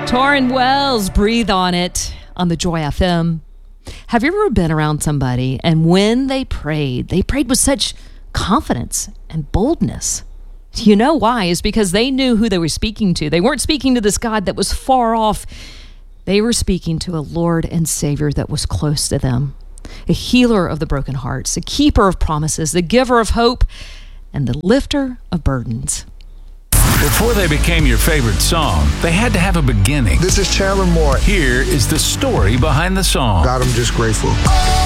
Torrin Wells, Breathe on It on the Joy FM. Have you ever been around somebody and when they prayed with such confidence and boldness? You know why? It's because they knew who they were speaking to. They weren't speaking to this God that was far off. They were speaking to a Lord and Savior that was close to them, a healer of the broken hearts, a keeper of promises, the giver of hope, and the lifter of burdens. Before they became your favorite song, they had to have a beginning. This is Chandler Moore. Here is the story behind the song. God, I'm just grateful.